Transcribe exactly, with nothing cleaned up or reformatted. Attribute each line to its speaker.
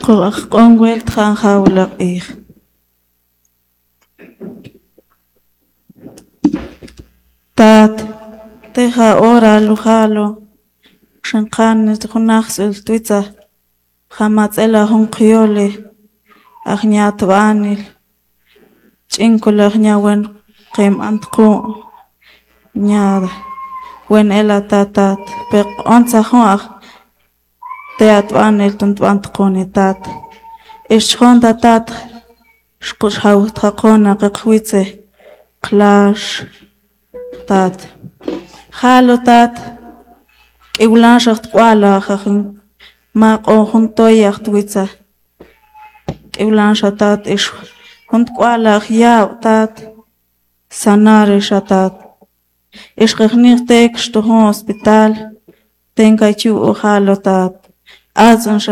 Speaker 1: Con wel tran hawlak ich. Tat, teja ora lujalo. Shankan es hunax el tuitza. Jamás ela honqiole. Agniat vanil. Chinkul agniawen. Qim antqu. Nyada. Wen ela tatat. Pek onza huach. Teat vanil tunt antquni tat. Ish honda tat. Shkush hau taqona qeqwitze. Clash. Tat. Halo tat. Iulan shacht kwala khakhin. Ma qo junto yacht witza. Iulan shatat ish. Junt kwala ya tat. Sanare shatat. Ish qeqnir tek shto hospital. Tenka chu halo tat. Azun